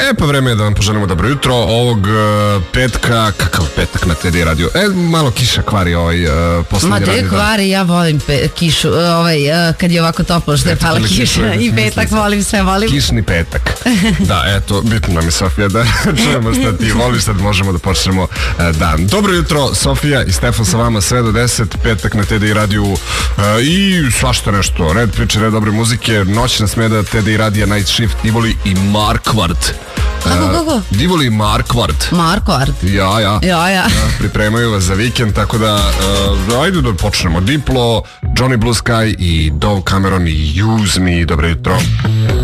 Pa vreme je da vam poželimo dobro jutro ovog petka. Kakav petak na TDI radio? Malo kiša kvari poslednji radio. Ma de kvari, ja volim kišu, kad je ovako toplo što je pala kiša i petak, volim sve, volim. Kišni petak. Da, eto, bitno nam je, Sofija, da čujemo šta ti voliš, sad možemo da počnemo dan. Dobro jutro, Sofija i Stefan sa vama sve do 10, petak na TDI radiju i svašta nešto, red priče, red dobre muzike, noćna smeda TDI radija, Night Shift, Divoli i Markvart. Kako? Divoli i Markvart. Ja. Pripremaju vas za vikend, tako da ajde da počnemo. Diplo, Johnny Blue Sky i Dove Cameron i Use Me. Dobro jutro.